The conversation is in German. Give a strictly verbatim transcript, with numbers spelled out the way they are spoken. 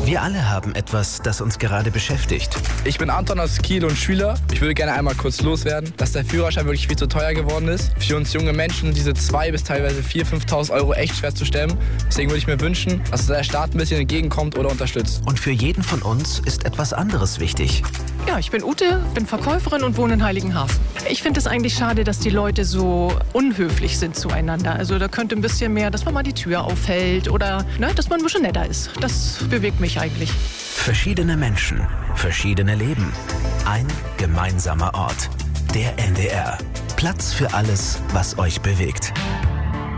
Wir alle haben etwas, das uns gerade beschäftigt. Ich bin Anton aus Kiel und Schüler. Ich würde gerne einmal kurz loswerden, dass der Führerschein wirklich viel zu teuer geworden ist. Für uns junge Menschen diese zwei bis teilweise viertausend, fünftausend Euro echt schwer zu stemmen. Deswegen würde ich mir wünschen, dass der Staat ein bisschen entgegenkommt oder unterstützt. Und für jeden von uns ist etwas anderes wichtig. Ja, ich bin Ute, bin Verkäuferin und wohne in Heiligenhafen. Ich finde es eigentlich schade, dass die Leute so unhöflich sind zueinander. Also da könnte ein bisschen mehr, dass man mal die Tür aufhält oder ne, dass man ein bisschen netter ist. Das bewegt mich eigentlich. Verschiedene Menschen, verschiedene Leben. Ein gemeinsamer Ort. Der N D R. Platz für alles, was euch bewegt.